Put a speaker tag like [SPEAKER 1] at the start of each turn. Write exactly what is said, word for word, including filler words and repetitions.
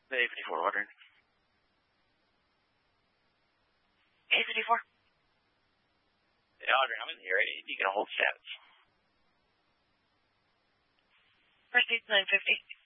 [SPEAKER 1] A fifty-four ordering. A fifty-four. Yeah, ordering. I'm in here. You can hold status.
[SPEAKER 2] Proceed nine fifty.